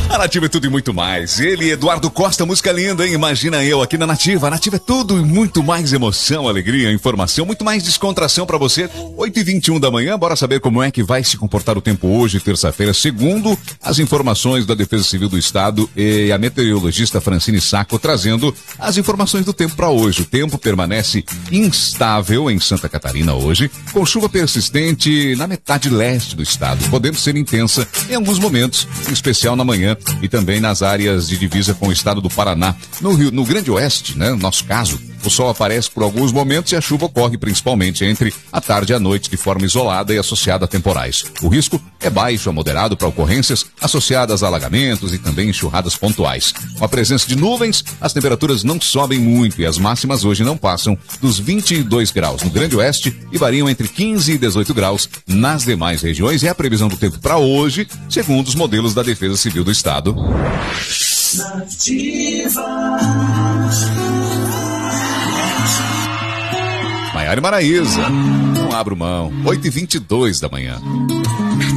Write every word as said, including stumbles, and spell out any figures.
A Nativa é tudo e muito mais. Ele, Eduardo Costa, música linda, hein? Imagina eu aqui na Nativa. A Nativa é tudo e muito mais emoção, alegria, informação, muito mais descontração pra você. oito e vinte e um da manhã, bora saber como é que vai se comportar o tempo hoje, terça-feira, segundo as informações da Defesa Civil do Estado e a meteorologista Francine Sacco trazendo as informações do tempo pra hoje. O tempo permanece instável em Santa Catarina hoje, com chuva persistente na metade leste do estado, podendo ser intensa em alguns momentos, em especial na manhã e também nas áreas de divisa com o estado do Paraná. No Rio, no Grande Oeste, né, no nosso caso, o sol aparece por alguns momentos e a chuva ocorre principalmente entre a tarde e a noite de forma isolada e associada a temporais. O risco é baixo a moderado para ocorrências associadas a alagamentos e também enxurradas pontuais. Com a presença de nuvens, as temperaturas não sobem muito e as máximas hoje não passam dos vinte e dois graus no Grande Oeste e variam entre quinze e dezoito graus nas demais regiões. E a previsão do tempo para hoje, segundo os modelos da Defesa Civil do Estado. Maiara e Maraísa, não abro mão, oito e vinte e dois da manhã.